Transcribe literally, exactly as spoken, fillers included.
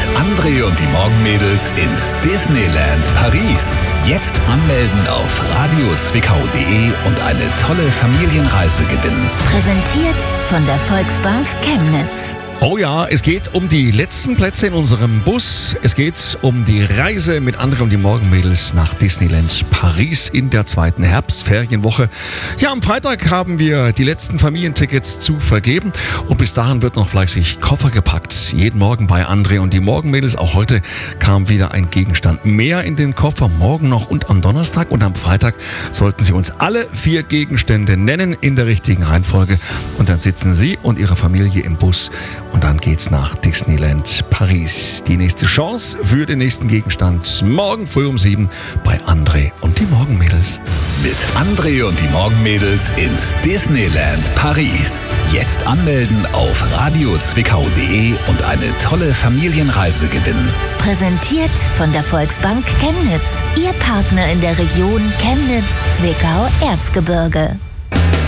André und die Morgenmädels ins Disneyland Paris. Jetzt anmelden auf radio zwickau punkt de und eine tolle Familienreise gewinnen. Präsentiert von der Volksbank Chemnitz. Oh ja, es geht um die letzten Plätze in unserem Bus. Es geht um die Reise mit André und die Morgenmädels nach Disneyland Paris in der zweiten Herbstferienwoche. Ja, am Freitag haben wir die letzten Familientickets zu vergeben und bis dahin wird noch fleißig Koffer gepackt. Jeden Morgen bei André und die Morgenmädels. Auch heute kam wieder ein Gegenstand mehr in den Koffer. Morgen noch und am Donnerstag und am Freitag sollten Sie uns alle vier Gegenstände nennen in der richtigen Reihenfolge. Und dann sitzen Sie und Ihre Familie im Bus. Und dann geht's nach Disneyland Paris. Die nächste Chance für den nächsten Gegenstand morgen früh um sieben bei André und die Morgenmädels. Mit André und die Morgenmädels ins Disneyland Paris. Jetzt anmelden auf radio zwickau punkt de und eine tolle Familienreise gewinnen. Präsentiert von der Volksbank Chemnitz. Ihr Partner in der Region Chemnitz, Zwickau, Erzgebirge.